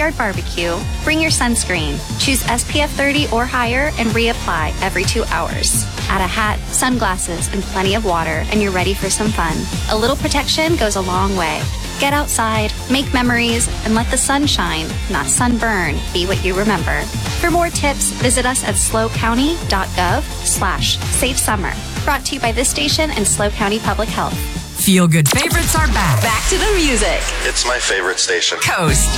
backyard barbecue, bring your sunscreen. Choose SPF 30 or higher and reapply every 2 hours. Add a hat, sunglasses, and plenty of water, and you're ready for some fun. A little protection goes a long way. Get outside, make memories, and let the sunshine, not sunburn, be what you remember. For more tips, visit us at slowcounty.gov/safesummer. Brought to you by this station and SLO County Public Health. Feel Good favorites are back. Back to the music. It's my favorite station. Coast.